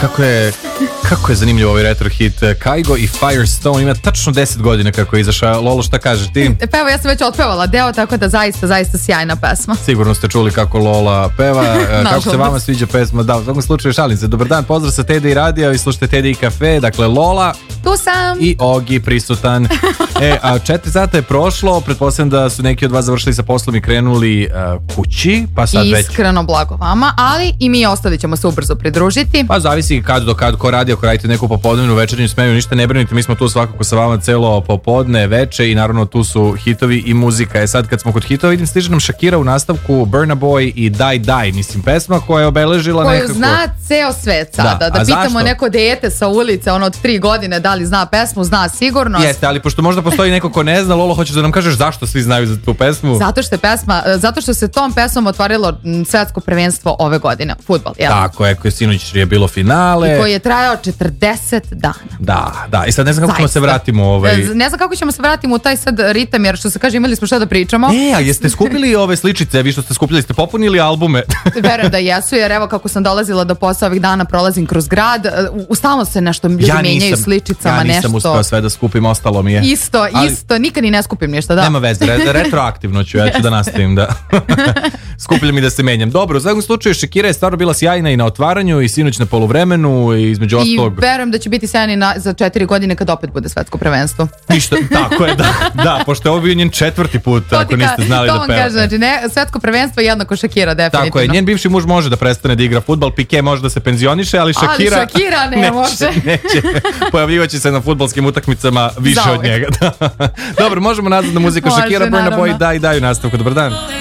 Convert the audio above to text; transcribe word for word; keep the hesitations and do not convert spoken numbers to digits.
kako je kako je zanimljiv ovaj retro hit. Kaigo i Firestone ima tačno deset godina kako je izašao. Lolo, šta kažeš ti? Pa evo, ja sam već otpevala deo, tako da zaista, zaista sjajna pesma. Sigurno ste čuli kako Lola peva. Kako se vama sviđa pesma? Da, u svakom slučaju šalim se. Dobar dan, pozdrav sa Teddy radija i slušajte Teddy kafe. Dakle, Lola tu sam i Ogi prisutan. E, a četiri sata je prošlo, pretpostavljam da su neki od vas završili sa poslom i krenuli uh, kući, pa sad već... Iskreno blago vama, ali i mi ostali ćemo se ubrzo pridružiti. Pa zavisi kad do kad ko radi, ako radite neku popodnevnu večernju smenu, ništa ne brinite, mi smo tu svakako sa vama celo popodne, veče i naravno tu su hitovi i muzika. E sad kad smo kod hitova, vidim stiže nam Shakira u nastavku, Burna Boy i Die Die, mislim pesma koja je obeležila koju nekako... Koju zna ceo svet sada, da, da pitamo zašto? Neko dete sa ulice, ono od tri godine, da li zna pesmu, zna sigurno. Jeste, ali pošto možda postoji neko ko ne zna, Lolo, hoćeš da nam kažeš zašto svi znaju za tu pesmu? Zato što je pesma, zato što se tom pesmom otvorilo svetsko prvenstvo ove godine, fudbal, jel? Tako je, koje sinoć je bilo finale. I koji je trajao četrdeset dana. Da, da, i sad ne znam kako ćemo se vratimo ovaj... Ne znam kako ćemo se vratimo u taj sad ritam, jer što se kaže, imali smo šta da pričamo. E, a jeste skupili ove sličice, vi što ste skupili, ste popunili albume? Verujem da jesu, jer evo kako sam dolazila do posla ovih dana, prolazim kroz grad, u stalno se nešto ljudi ja menjaju sličicama, ja nešto. Ja nisam uspeo sve da skupim, ostalo mi je. Isto, ali, isto, nikad ni ne skupim ništa, da. Nema veze, re, retroaktivno ću, ja ću da nastavim, da. Skupljam i da se menjam. Dobro, u svakom slučaju Shakira je stvarno bila sjajna i na otvaranju i sinoć na poluvremenu i između ostalog. I verujem da će biti sjajni na, za četiri godine kad opet bude svetsko prvenstvo. Ništa, tako je, da, da, pošto je ovo bio njen četvrti put, to ako niste znali da peva. To vam kaže, znači ne, svetsko prvenstvo je jednako Shakira, definitivno. Tako je, njen bivši muž može da prestane da igra fudbal, Piqué može da se penzioniše, ali Shakira, ali Shakira ne neće, može. Neće, pojavljivaće se na fudbalskim utakmicama više Zauvek. od njega. Dobro, možemo nazad na muziku Shakira, Burna Boy, daj, daj u nastavku, dobar dan.